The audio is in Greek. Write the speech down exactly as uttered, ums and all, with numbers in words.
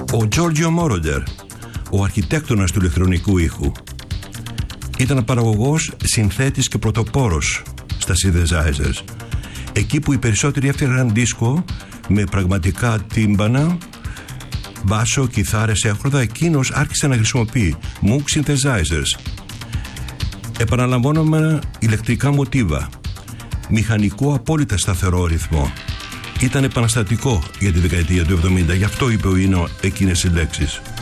Ο Giorgio Moroder, ο αρχιτέκτονας του ηλεκτρονικού ήχου, ήταν παραγωγός, συνθέτης και πρωτοπόρος στα synthesizers. Εκεί που οι περισσότεροι έφτιαχναν δίσκο με πραγματικά τύμπανα, μπάσο, κιθάρες, έχορδα, εκείνος άρχισε να χρησιμοποιεί Moog synthesizers, επαναλαμβάνομενα ηλεκτρικά μοτίβα, μηχανικό απόλυτα σταθερό ρυθμό. Ήταν επαναστατικό για τη δεκαετία του εβδομήντα, γι' αυτό είπε ο Ίνο εκείνες οι λέξεις.